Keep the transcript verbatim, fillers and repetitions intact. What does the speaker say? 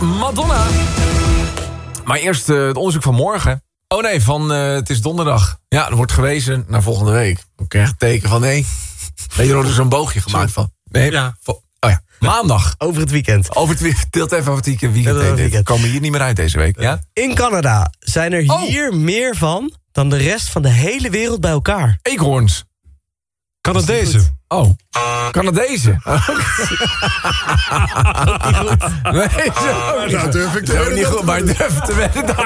Madonna. Maar eerst uh, het onderzoek van morgen. Oh nee, van uh, het is donderdag. Ja, er wordt gewezen naar volgende week. Ik krijg een teken van nee. Nee, er wordt er zo'n boogje gemaakt van. Nee, ja. Van, oh ja, maandag. Over het weekend. Over het weekend. Tilt even over het weekend. weekend, over het weekend. Komen hier niet meer uit deze week. Ja? In Canada zijn er hier oh. meer van dan de rest van de hele wereld bij elkaar. Eekhoorns. Canadezen. Oh, Canadezen. Nee, zo, nou durf ik te zo niet goed, maar durf te wedden dat